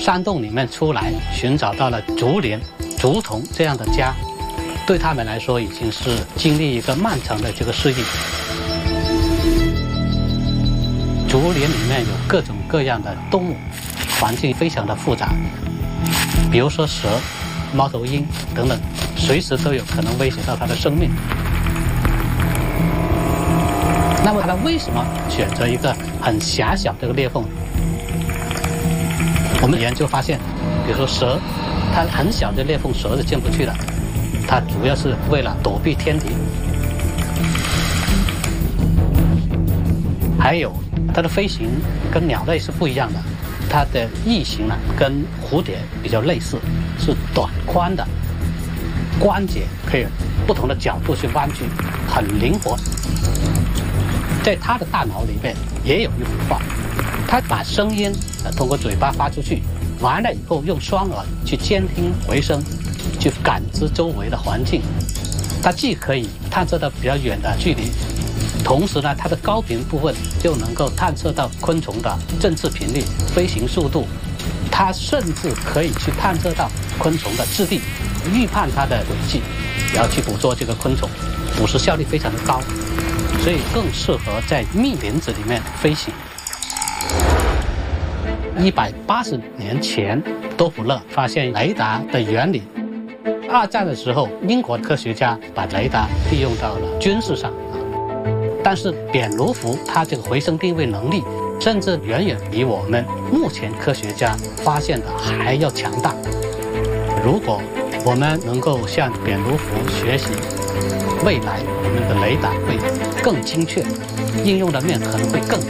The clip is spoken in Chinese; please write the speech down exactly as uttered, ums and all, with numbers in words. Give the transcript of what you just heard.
山洞里面出来，寻找到了竹林、竹筒这样的家，对他们来说已经是经历一个漫长的这个适应。竹林里面有各种各样的动物，环境非常的复杂，比如说蛇、猫头鹰等等，随时都有可能威胁到它的生命。那么它为什么选择一个很狭小的一个裂缝？我们研究发现，比如说蛇，它很小的裂缝蛇是进不去的，它主要是为了躲避天敌。还有它的飞行跟鸟类是不一样的，它的翼型呢跟蝴蝶比较类似，是短宽的，关节可以不同的角度去弯曲，很灵活。在它的大脑里面也有一幅画，它把声音呃通过嘴巴发出去，完了以后用双耳去监听回声，去感知周围的环境。它既可以探测到比较远的距离，同时呢，它的高频部分就能够探测到昆虫的振翅频率、飞行速度。它甚至可以去探测到昆虫的质地，预判它的轨迹，也要去捕捉这个昆虫，捕食效率非常的高，所以更适合在密林子里面飞行。一百八十年前，多普勒发现雷达的原理。二战的时候，英国科学家把雷达利用到了军事上，但是扁卢浮它这个回声定位能力，甚至远远比我们目前科学家发现的还要强大。如果我们能够向扁卢浮学习，未来我们的雷达会更精确，应用的面可能会更